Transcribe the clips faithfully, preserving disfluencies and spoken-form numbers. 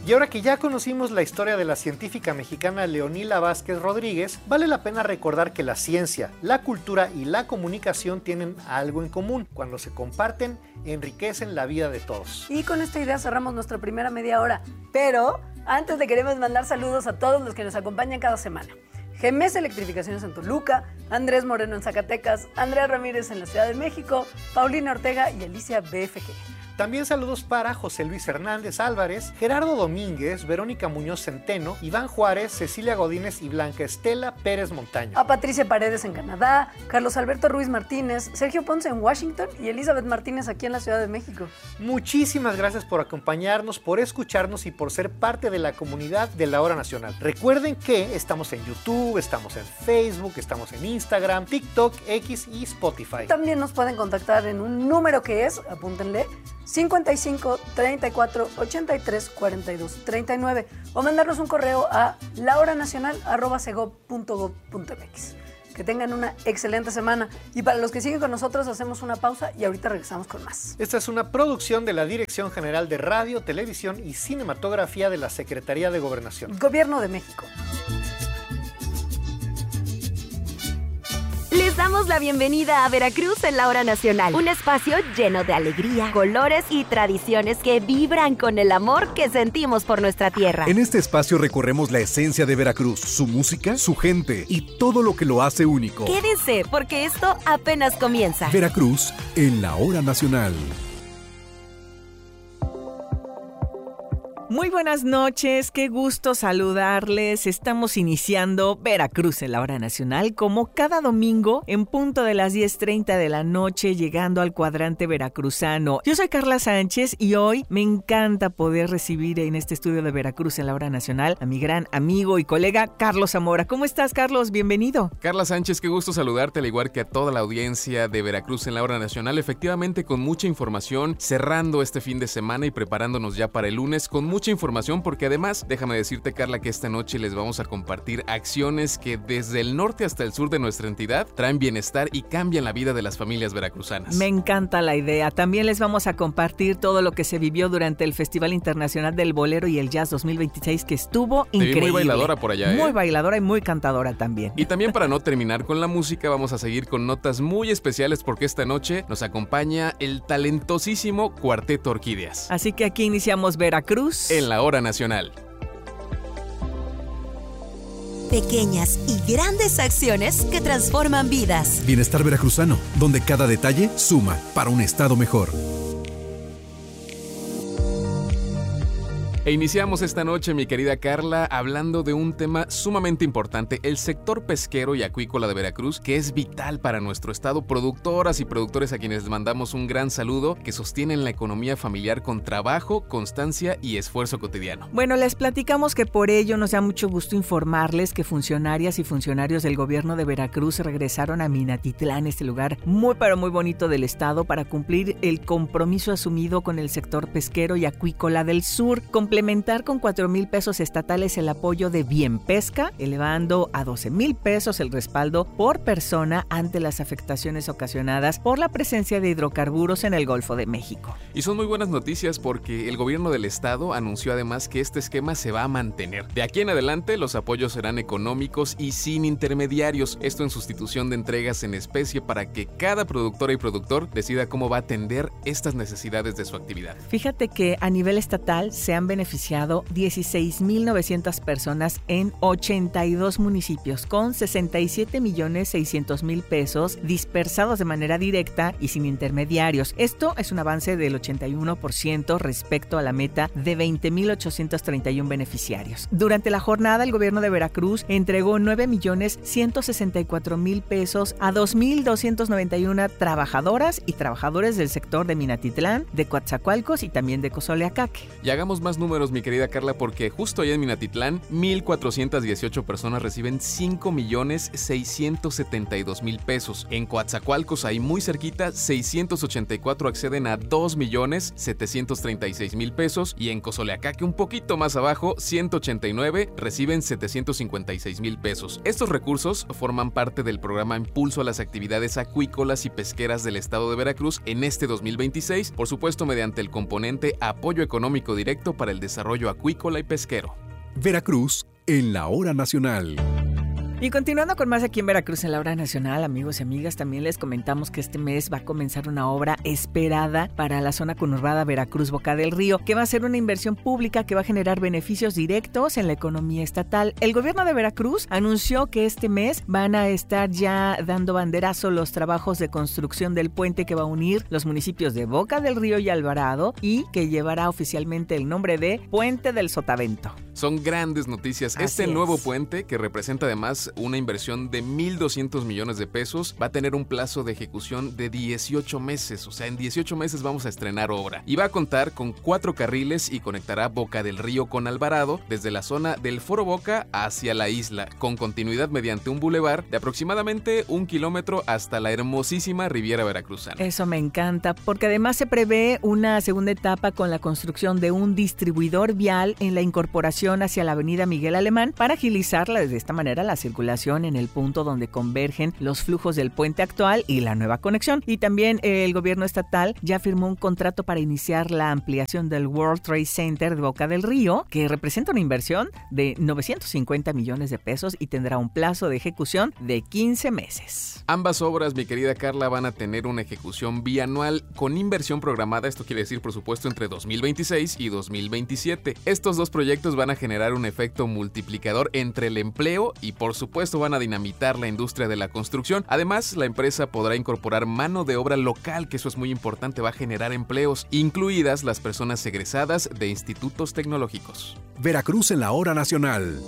Y ahora que ya conocimos la historia de la científica mexicana Leonila Vázquez Rodríguez, vale la pena recordar que la ciencia, la cultura y la comunicación tienen algo en común. Cuando se comparten, enriquecen la vida de todos. Y con esta idea cerramos nuestra primera media hora. Pero antes le queremos mandar saludos a todos los que nos acompañan cada semana. G M S Electrificaciones en Toluca, Andrés Moreno en Zacatecas, Andrea Ramírez en la Ciudad de México, Paulina Ortega y Alicia B F G. También saludos para José Luis Hernández Álvarez, Gerardo Domínguez, Verónica Muñoz Centeno, Iván Juárez, Cecilia Godínez y Blanca Estela Pérez Montaño. A Patricia Paredes en Canadá, Carlos Alberto Ruiz Martínez, Sergio Ponce en Washington y Elizabeth Martínez aquí en la Ciudad de México. Muchísimas gracias por acompañarnos, por escucharnos y por ser parte de la comunidad de La Hora Nacional. Recuerden que estamos en YouTube, estamos en Facebook, estamos en Instagram, TikTok, X y Spotify. También nos pueden contactar en un número que es, apúntenle, cincuenta y cinco, treinta y cuatro, ochenta y tres, cuarenta y dos, treinta y nueve o mandarnos un correo a lahoranacional arroba segov punto gov punto mx. Que tengan una excelente semana y para los que siguen con nosotros hacemos una pausa y ahorita regresamos con más. Esta es una producción de la Dirección General de Radio, Televisión y Cinematografía de la Secretaría de Gobernación. Gobierno de México. Les damos la bienvenida a Veracruz en La Hora Nacional, un espacio lleno de alegría, colores y tradiciones que vibran con el amor que sentimos por nuestra tierra. En este espacio recorremos la esencia de Veracruz, su música, su gente y todo lo que lo hace único. Quédense, porque esto apenas comienza. Veracruz en La Hora Nacional. Muy buenas noches, qué gusto saludarles. Estamos iniciando Veracruz en La Hora Nacional como cada domingo en punto de las diez treinta de la noche, llegando al cuadrante veracruzano. Yo soy Carla Sánchez y hoy me encanta poder recibir en este estudio de Veracruz en La Hora Nacional a mi gran amigo y colega Carlos Zamora. ¿Cómo estás, Carlos? Bienvenido. Carla Sánchez, qué gusto saludarte, al igual que a toda la audiencia de Veracruz en La Hora Nacional. Efectivamente, con mucha información, cerrando este fin de semana y preparándonos ya para el lunes con mucha información, porque además, déjame decirte, Carla, que esta noche les vamos a compartir acciones que desde el norte hasta el sur de nuestra entidad traen bienestar y cambian la vida de las familias veracruzanas. Me encanta la idea. También les vamos a compartir todo lo que se vivió durante el Festival Internacional del Bolero y el Jazz dos mil veintiséis, que estuvo Te vi increíble. muy bailadora por allá, ¿eh? Muy bailadora y muy cantadora también. Y también, para no terminar con la música, vamos a seguir con notas muy especiales, porque esta noche nos acompaña el talentosísimo Cuarteto Orquídeas. Así que aquí iniciamos Veracruz en La Hora Nacional. Pequeñas y grandes acciones que transforman vidas. Bienestar veracruzano, donde cada detalle suma para un estado mejor. E iniciamos esta noche, mi querida Carla, hablando de un tema sumamente importante, el sector pesquero y acuícola de Veracruz, que es vital para nuestro estado. Productoras y productores a quienes les mandamos un gran saludo, que sostienen la economía familiar con trabajo, constancia y esfuerzo cotidiano. Bueno, les platicamos que por ello nos da mucho gusto informarles que funcionarias y funcionarios del gobierno de Veracruz regresaron a Minatitlán, este lugar muy pero muy bonito del estado, para cumplir el compromiso asumido con el sector pesquero y acuícola del sur, complementar con cuatro mil pesos estatales el apoyo de Bien Pesca, elevando a doce mil pesos el respaldo por persona ante las afectaciones ocasionadas por la presencia de hidrocarburos en el Golfo de México. Y son muy buenas noticias, porque el gobierno del estado anunció además que este esquema se va a mantener. De aquí en adelante, los apoyos serán económicos y sin intermediarios, esto en sustitución de entregas en especie, para que cada productora y productor decida cómo va a atender estas necesidades de su actividad. Fíjate que a nivel estatal se han beneficiado dieciséis mil novecientas personas en ochenta y dos municipios, con sesenta y siete millones seiscientos mil pesos dispersados de manera directa y sin intermediarios. Esto es un avance del ochenta y uno por ciento respecto a la meta de veinte mil ochocientos treinta y uno beneficiarios. Durante la jornada, el gobierno de Veracruz entregó nueve millones ciento sesenta y cuatro mil pesos a dos mil doscientos noventa y una trabajadoras y trabajadores del sector de Minatitlán, de Coatzacoalcos y también de Cozoleacaque. Y hagamos más números, mi querida Carla, porque justo allá en Minatitlán, mil cuatrocientas dieciocho personas reciben cinco millones seiscientos setenta y dos mil pesos. En Coatzacoalcos, ahí muy cerquita, seiscientos ochenta y cuatro acceden a dos millones setecientos treinta y seis mil pesos. Y en Cozoleacaque, un poquito más abajo, ciento ochenta y nueve reciben setecientos cincuenta y seis mil pesos. Estos recursos forman parte del programa Impulso a las Actividades Acuícolas y Pesqueras del estado de Veracruz en este dos mil veintiséis, por supuesto mediante el componente Apoyo Económico Directo para el el desarrollo acuícola y pesquero. Veracruz en la hora nacional. Y continuando con más aquí en Veracruz en la hora nacional, amigos y amigas, también les comentamos que este mes va a comenzar una obra esperada para la zona conurbada Veracruz-Boca del Río, que va a ser una inversión pública que va a generar beneficios directos en la economía estatal. El gobierno de Veracruz anunció que este mes van a estar ya dando banderazo los trabajos de construcción del puente que va a unir los municipios de Boca del Río y Alvarado y que llevará oficialmente el nombre de Puente del Sotavento. Son grandes noticias. Así este es. nuevo puente, que representa además una inversión de mil doscientos millones de pesos, va a tener un plazo de ejecución de dieciocho meses. O sea, en dieciocho meses vamos a estrenar obra. Y va a contar con cuatro carriles y conectará Boca del Río con Alvarado desde la zona del Foro Boca hacia la isla, con continuidad mediante un bulevar de aproximadamente un kilómetro hasta la hermosísima Riviera Veracruzana. Eso me encanta, porque además se prevé una segunda etapa con la construcción de un distribuidor vial en la incorporación hacia la avenida Miguel Alemán para agilizar de esta manera la circulación en el punto donde convergen los flujos del puente actual y la nueva conexión. Y también el gobierno estatal ya firmó un contrato para iniciar la ampliación del World Trade Center de Boca del Río, que representa una inversión de novecientos cincuenta millones de pesos y tendrá un plazo de ejecución de quince meses. Ambas obras, mi querida Carla, van a tener una ejecución bianual con inversión programada, esto quiere decir, por supuesto, entre dos mil veintiséis y dos mil veintisiete. Estos dos proyectos van a generar un efecto multiplicador entre el empleo y, por supuesto, van a dinamitar la industria de la construcción. Además, la empresa podrá incorporar mano de obra local, que eso es muy importante, va a generar empleos, incluidas las personas egresadas de institutos tecnológicos. Veracruz en la hora nacional.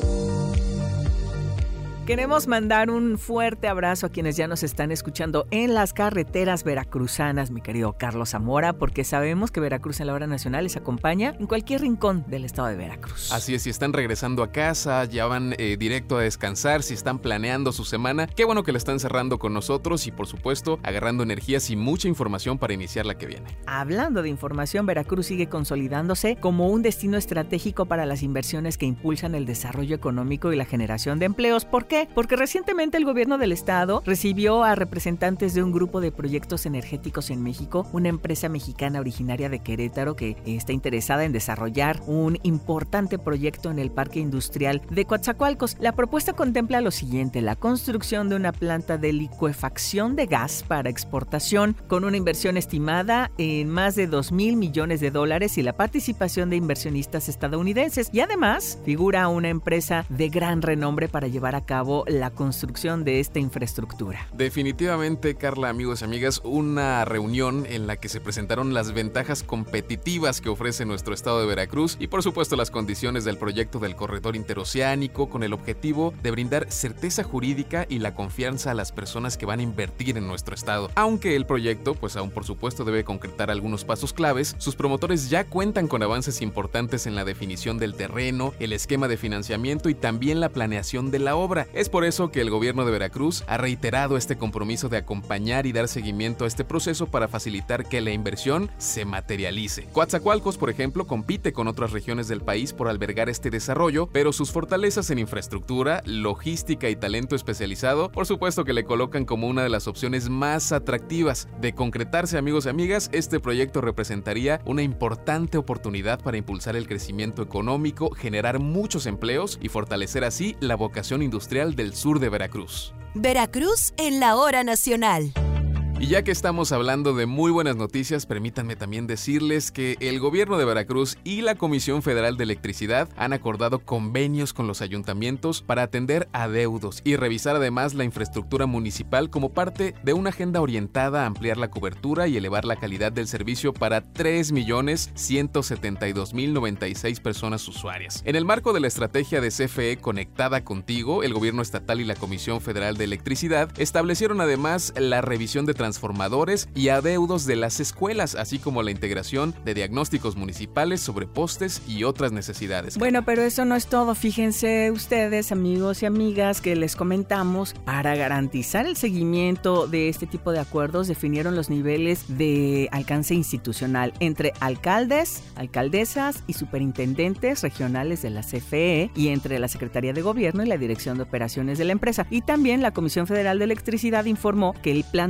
Queremos mandar un fuerte abrazo a quienes ya nos están escuchando en las carreteras veracruzanas, mi querido Carlos Zamora, porque sabemos que Veracruz en la hora nacional les acompaña en cualquier rincón del estado de Veracruz. Así es, si están regresando a casa, ya van eh, directo a descansar, si están planeando su semana, qué bueno que la están cerrando con nosotros y, por supuesto, agarrando energías y mucha información para iniciar la que viene. Hablando de información, Veracruz sigue consolidándose como un destino estratégico para las inversiones que impulsan el desarrollo económico y la generación de empleos. ¿Por qué? Porque recientemente el gobierno del estado recibió a representantes de un grupo de proyectos energéticos en México, una empresa mexicana originaria de Querétaro que está interesada en desarrollar un importante proyecto en el parque industrial de Coatzacoalcos. La propuesta contempla lo siguiente: la construcción de una planta de licuefacción de gas para exportación con una inversión estimada en más de dos mil millones de dólares y la participación de inversionistas estadounidenses. Y además figura una empresa de gran renombre para llevar a cabo la construcción de esta infraestructura. Definitivamente, Carla, amigos y amigas, una reunión en la que se presentaron las ventajas competitivas que ofrece nuestro estado de Veracruz y, por supuesto, las condiciones del proyecto del corredor interoceánico, con el objetivo de brindar certeza jurídica y la confianza a las personas que van a invertir en nuestro estado. Aunque el proyecto, pues aún por supuesto debe concretar algunos pasos claves, sus promotores ya cuentan con avances importantes en la definición del terreno, el esquema de financiamiento y también la planeación de la obra. Es por eso que el gobierno de Veracruz ha reiterado este compromiso de acompañar y dar seguimiento a este proceso para facilitar que la inversión se materialice. Coatzacoalcos, por ejemplo, compite con otras regiones del país por albergar este desarrollo, pero sus fortalezas en infraestructura, logística y talento especializado, por supuesto que le colocan como una de las opciones más atractivas. De concretarse, amigos y amigas, este proyecto representaría una importante oportunidad para impulsar el crecimiento económico, generar muchos empleos y fortalecer así la vocación industrial del sur de Veracruz. Veracruz en la hora nacional. Y ya que estamos hablando de muy buenas noticias, permítanme también decirles que el gobierno de Veracruz y la Comisión Federal de Electricidad han acordado convenios con los ayuntamientos para atender adeudos y revisar además la infraestructura municipal como parte de una agenda orientada a ampliar la cobertura y elevar la calidad del servicio para tres millones ciento setenta y dos mil noventa y seis personas usuarias. En el marco de la estrategia de C F E Conectada Contigo, el gobierno estatal y la Comisión Federal de Electricidad establecieron además la revisión de transformadores y adeudos de las escuelas, así como la integración de diagnósticos municipales sobre postes y otras necesidades. Bueno, pero eso no es todo. Fíjense ustedes, amigos y amigas, que les comentamos, para garantizar el seguimiento de este tipo de acuerdos, definieron los niveles de alcance institucional entre alcaldes, alcaldesas y superintendentes regionales de la C F E y entre la Secretaría de Gobierno y la Dirección de Operaciones de la empresa. Y también la Comisión Federal de Electricidad informó que el plan de expansión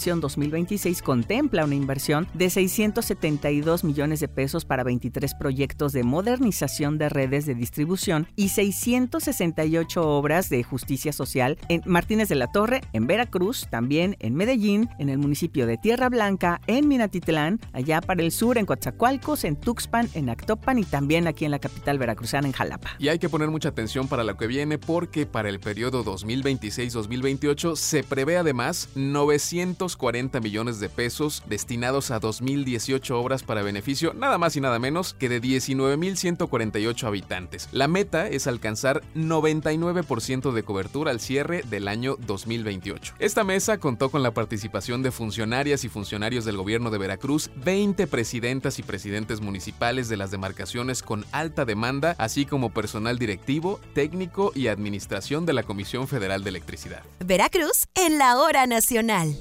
Expansión dos mil veintiséis contempla una inversión de seiscientos setenta y dos millones de pesos para veintitrés proyectos de modernización de redes de distribución y seiscientas sesenta y ocho obras de justicia social en Martínez de la Torre, en Veracruz, también en Medellín, en el municipio de Tierra Blanca, en Minatitlán, allá para el sur, en Coatzacoalcos, en Tuxpan, en Actopan y también aquí en la capital veracruzana, en Jalapa. Y hay que poner mucha atención para lo que viene porque para el periodo dos mil veintiséis dos mil veintiocho se prevé además novecientos cuarenta millones de pesos destinados a dos mil dieciocho obras para beneficio nada más y nada menos que de diecinueve mil ciento cuarenta y ocho habitantes. La meta es alcanzar noventa y nueve por ciento de cobertura al cierre del año dos mil veintiocho. Esta mesa contó con la participación de funcionarias y funcionarios del gobierno de Veracruz, veinte presidentas y presidentes municipales de las demarcaciones con alta demanda, así como personal directivo, técnico y administración de la Comisión Federal de Electricidad. Veracruz en la hora nacional.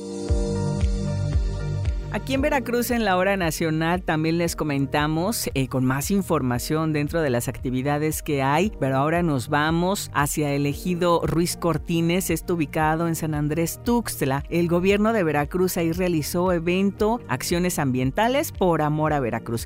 Aquí en Veracruz, en la hora nacional, también les comentamos eh, con más información dentro de las actividades que hay, pero ahora nos vamos hacia el ejido Ruiz Cortines, esto ubicado en San Andrés Tuxtla. El gobierno de Veracruz ahí realizó evento Acciones Ambientales por Amor a Veracruz.